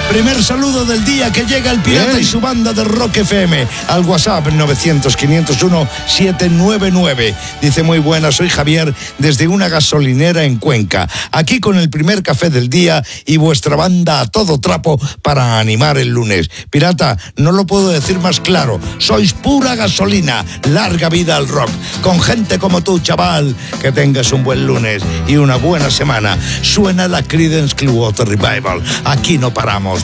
Primer saludo del día que llega el Pirata Bien. Y su banda de Rock FM al WhatsApp 900-501-799. Dice: muy buenas, soy Javier desde una gasolinera en Cuenca. Aquí con el primer café del día y vuestra banda a todo trapo para animar el lunes. Pirata, no lo puedo decir más claro. Sois pura gasolina. Larga vida al rock. Con gente como tú, chaval. Que tengas un buen lunes y una buena semana. Suena la Creedence Clearwater Revival. Aquí no paramos.